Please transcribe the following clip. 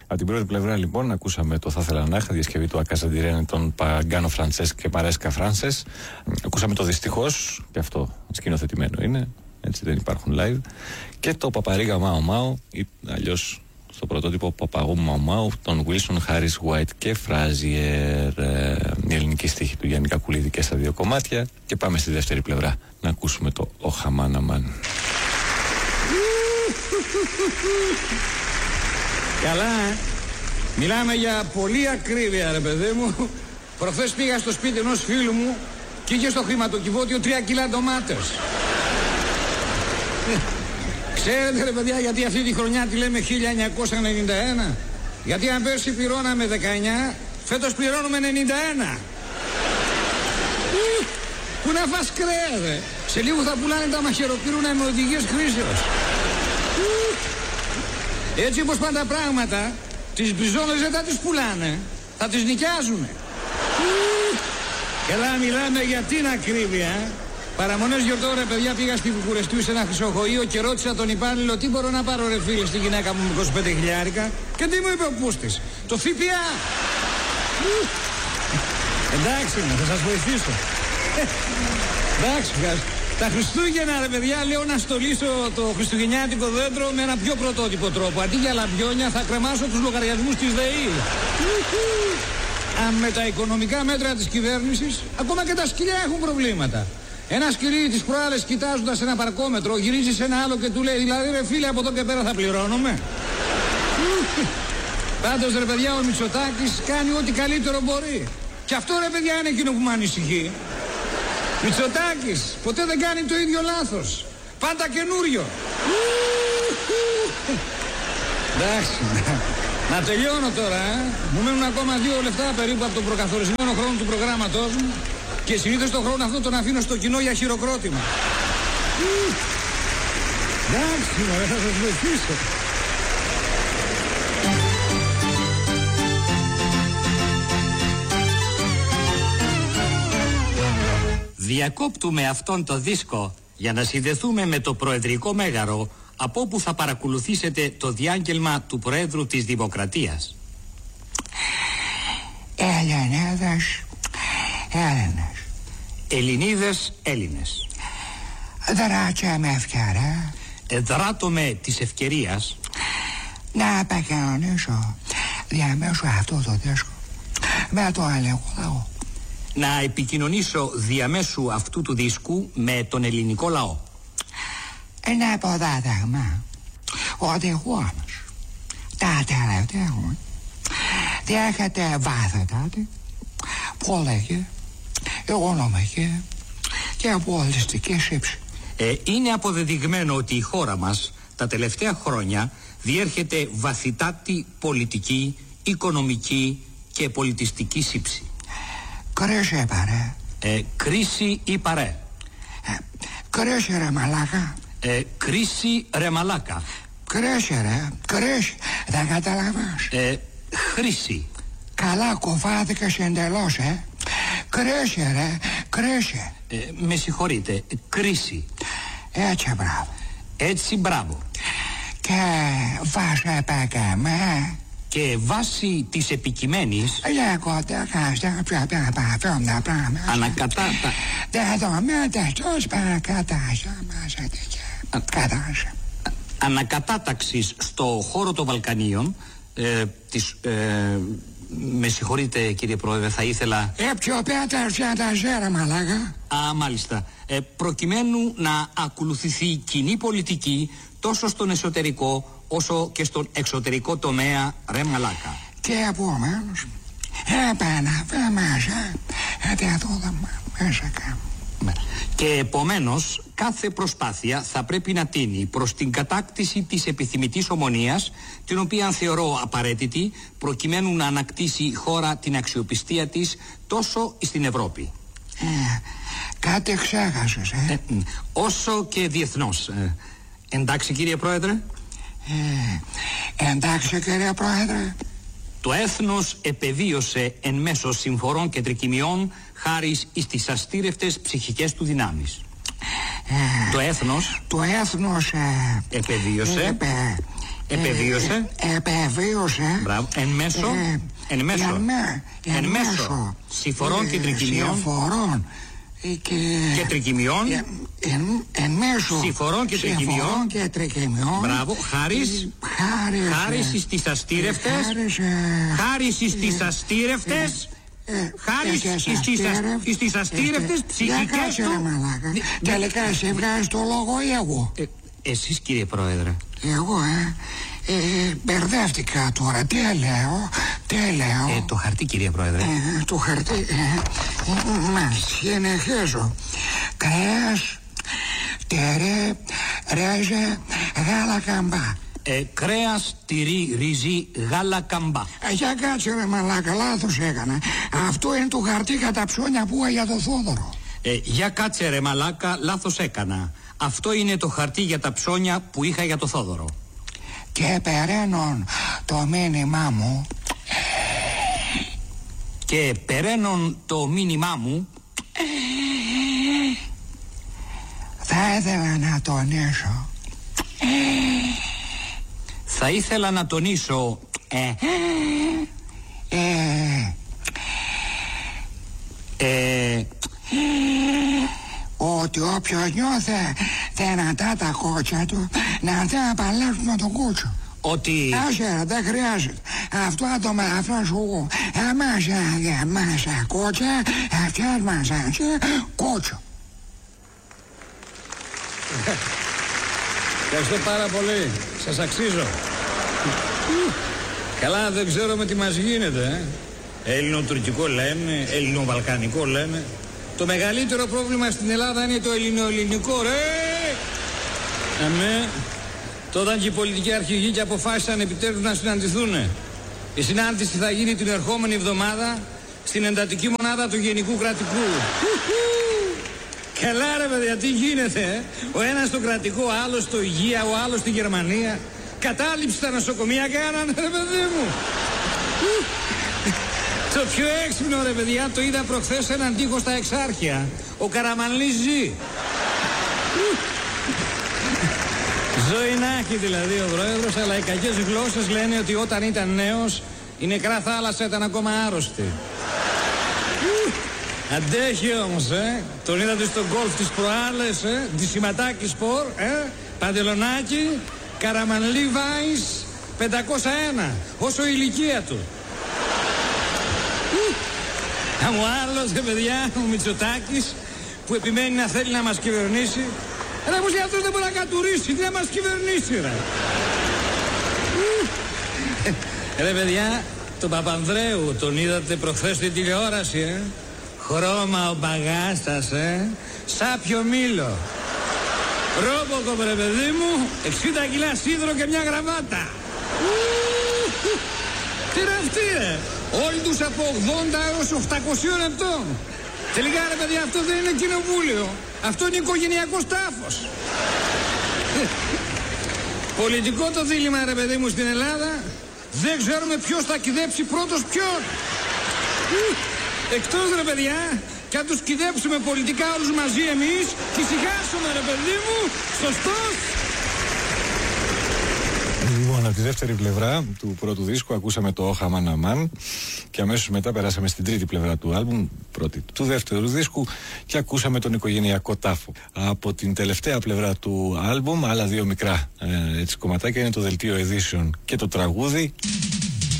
Από την πρώτη πλευρά, λοιπόν, ακούσαμε το Θα ήθελα να είχα, διασκευή του Ακαζαντιρένε, τον Παγκάνο Φραντσέσκ και Μαρέσκα Φράνσες. Ακούσαμε το Δυστυχώς, και αυτό σκηνοθετημένο είναι, έτσι δεν υπάρχουν live. Και το Παπαρίγα Μάο Μάο, ή αλλιώς στο πρωτότυπο Παπαγού Μάο Μάο, τον Wilson Harris White και Φράζιερ. Η ελληνική στίχη του Γιάννη Κακουλίδη και στα δύο κομμάτια. Και πάμε στη δεύτερη πλευρά να ακούσουμε το Ο Χαμάναμαν. Καλά, μιλάμε για πολύ ακρίβεια, ρε παιδί μου. Προχθές πήγα στο σπίτι ενός φίλου μου και είχε στο χρηματοκιβώτιο 3 κιλά ντομάτες. Ξέρετε, ρε παιδιά, γιατί αυτή τη χρονιά τη λέμε 1991? Γιατί αν πέρσι πληρώναμε 19, φέτος πληρώνουμε 91. Πού να φας κρέα, ρε. Σε λίγο θα πουλάνε τα μαχαιροπύρουνα με οδηγίες χρήσεως. Έτσι όπως πάνε τα πράγματα, τις μπριζόλες δεν θα τις πουλάνε, θα τις νοικιάζουνε. Καλά, μιλάμε για την ακρίβεια. Παραμονές γιορτών, ρε παιδιά, πήγα στη Βουκουρεστίου σε ένα χρυσοχοείο και ρώτησα τον υπάλληλο τι μπορώ να πάρω, ρε φίλε, στη γυναίκα μου με 25 χιλιάρικα. Και τι μου είπε ο Πούστης? Το ΦΠΑ. Εντάξει, θα σας βοηθήσω. Εντάξει, τα Χριστούγεννα, ρε παιδιά, λέω να στολίσω το χριστουγεννιάτικο δέντρο με ένα πιο πρωτότυπο τρόπο. Αντί για λαμπιόνια θα κρεμάσω τους λογαριασμούς της ΔΕΗ. Με τα οικονομικά μέτρα της κυβέρνησης, ακόμα και τα σκυλιά έχουν προβλήματα. Ένα σκυλί τις προάλλες, κοιτάζοντας ένα παρκόμετρο, γυρίζει σε ένα άλλο και του λέει, δηλαδή, ρε φίλε, από εδώ και πέρα θα πληρώνουμε? Πάντως, ρε παιδιά, ο Μητσοτάκης κάνει ό,τι καλύτερο μπορεί. Και αυτό, ρε παιδιά, είναι εκείνο που με ανησυχεί. Μητσοτάκης ποτέ δεν κάνει το ίδιο λάθος. Πάντα καινούριο. Εντάξει, να τελειώνω τώρα. Μου μένουν ακόμα 2 λεπτά περίπου από τον προκαθορισμένο χρόνο του προγράμματός μου. Και συνήθως τον χρόνο αυτό τον αφήνω στο κοινό για χειροκρότημα. Εντάξει, θα σας βοηθήσω. Διακόπτουμε αυτόν το δίσκο για να συνδεθούμε με το Προεδρικό Μέγαρο, από όπου θα παρακολουθήσετε το διάγγελμα του Προέδρου της Δημοκρατίας. Ελληνίδες, Έλληνες. Ελληνίδες, Έλληνες. Δράτσα με ευκαιρία. Δράτω με της ευκαιρίας να επικοινωνήσω διαμέσου αυτού του δίσκου με το ελληνικό λαό. Να επικοινωνήσω διαμέσου αυτού του δίσκου με τον ελληνικό λαό. Είναι αποδάδεγμα ότι εγώ όμως τα τελευταία χρόνια διέχεται βάθετατη πολιτική, οικονομική και πολιτιστική σύψη. Είναι αποδεδειγμένο ότι η χώρα μας τα τελευταία χρόνια διέρχεται βαθυτάτη πολιτική, οικονομική και πολιτιστική σύψη. Κρίση παρέ. Κρίση ή παρέ. Κρίση ρε μαλάκα. Κρίση ρε μαλάκα. Κρίση ρε, κρίση. Δεν καταλαβαίνεις. Χρήση. Καλά κουβάδικες εντελώς, Κρίση ρε, κρίση. Με συγχωρείτε, κρίση. Έτσι μπράβο. Έτσι μπράβο. Και βάσει επεκεμέ. Και βάσει της επικειμένης ανακατάτα ανακατάταξης στο χώρο των Βαλκανίων με συγχωρείτε κύριε Πρόεδρε, θα ήθελα μάλιστα, προκειμένου να ακολουθηθεί κοινή πολιτική τόσο στον εσωτερικό όσο και στον εξωτερικό τομέα, ρε μαλάκα. Και επομένως επαναφέρει μέσα και επομένως κάθε προσπάθεια θα πρέπει να τίνει προς την κατάκτηση της επιθυμητής ομονίας, την οποία θεωρώ απαραίτητη προκειμένου να ανακτήσει η χώρα την αξιοπιστία της τόσο στην Ευρώπη κάτι ξέχασες όσο και διεθνώς. Εντάξει κύριε Πρόεδρε? Εντάξει κύριε Πρόεδρε. Το έθνος επεβίωσε εν μέσω συμφορών και τρικυμιών χάρη στις αστήρευτες ψυχικές του δυνάμεις. Το έθνος επεβίωσε Επεβίωσε. Επεβίωσε. Μπράβο. Εν μέσω. Συμφορών και τρικυμιών. Συμφορών. Και τρικυμιών. Εν μέσω. Συμφορών και τρικυμιών. Μπράβο. Χάρις στις αστήρευτες. Στις αστήρευτες ψυχικές του. Τελικά εσύ βγάζεις το λόγο ή εγώ? Εσείς, κύριε Πρόεδρε. Εγώ μπερδεύτηκα τώρα. Τι λέω? Το χαρτί, κύριε Πρόεδρε. Το χαρτί. Συνεχίζω. Κρέας, τυρί, ρέζε, γάλα καμπά. Κρέας, τυρί, ρύζι, γάλα καμπά. Για κάτσε ρε μαλάκα, λάθος έκανα. Αυτό είναι το χαρτί κατά ψώνια που είχα για το Θόδωρο. Για κάτσε ρε μαλάκα, λάθος έκανα. Αυτό είναι το χαρτί για τα ψώνια που είχα για το Θόδωρο. Και περαίνον το μήνυμά μου. Και περαίνον το μήνυμά μου. Θα ήθελα να τονίσω. Θα ήθελα να τονίσω. Ότι όποιος νιώθε δυνατά τα κότσια του να έρθει να παλέψει με τον κότσο. Ότι... Άσε, δεν χρειάζεται. Αυτό θα το μεταφράσω εγώ. Εμάς κότσα, αυτές μας κότσο. Ευχαριστώ πάρα πολύ. Σας αξίζω. Καλά, δεν ξέρω με τι μας γίνεται. Ελληνοτουρκικό λένε, ελληνοβαλκανικό λένε. Το μεγαλύτερο πρόβλημα στην Ελλάδα είναι το ελληνοελληνικό, ρε! Αμέ. Τότε και οι πολιτικοί αρχηγοί και αποφάσισαν επιτέλους να συναντηθούν. Η συνάντηση θα γίνει την ερχόμενη εβδομάδα στην εντατική μονάδα του Γενικού Κρατικού. Καλά ρε παιδιά, τι γίνεται, Ο ένας στο κρατικό, ο άλλος στο υγεία, ο άλλος στη Γερμανία. Κατάληψη στα νοσοκομεία κάνανε, ρε παιδί μου. Το πιο έξυπνο ρε παιδιά το είδα προχθές έναν τοίχο στα Εξάρχεια. Ο Καραμανλής ζει. Ζωή να έχει δηλαδή ο πρόεδρος, αλλά οι κακές γλώσσες λένε ότι όταν ήταν νέος η νεκρά θάλασσα ήταν ακόμα άρρωστη. Αντέχει όμως, Τον είδατε στο γκολφ της προάλλες, Ντισιματάκι σπορ, παντελονάκι, Καραμανλή Βάις, 501, όσο η ηλικία του. Ο άλλος, παιδιά, ο Μητσοτάκης, που επιμένει να θέλει να μας κυβερνήσει. Ρε πως αυτός δεν μπορεί να κατουρίσει, τι να μας κυβερνήσει, ρε. Ρε παιδιά, τον Παπανδρέου τον είδατε προχθές στην τηλεόραση, Χρώμα ο μπαγάστας, Σάπιο μήλο. Ρόμποκοπ, ρε παιδί μου, 60 κιλά σίδερο και μια γραβάτα. Τι είναι αυτή, ρε. Όλοι τους από 80 έως 800 ετών. Τελικά, ρε παιδιά, αυτό δεν είναι κοινοβούλιο. Αυτό είναι οικογενειακός τάφος. Πολιτικό το δίλημμα, ρε παιδί μου, στην Ελλάδα. Δεν ξέρουμε ποιος θα κυδέψει πρώτος ποιον. Εκτός, ρε παιδιά, και αν τους κυδέψουμε πολιτικά όλους μαζί εμείς, ησυχάσουμε, ρε παιδί μου. Σωστός. Λοιπόν, από τη δεύτερη πλευρά του πρώτου δίσκου ακούσαμε το Όχα Αμάν Αμάν και αμέσως μετά περάσαμε στην τρίτη πλευρά του άλμπουμ, πρώτη του δεύτερου δίσκου, και ακούσαμε τον οικογενειακό τάφο. Από την τελευταία πλευρά του άλμπουμ, άλλα δύο μικρά κομματάκια είναι το δελτίο Edition και το τραγούδι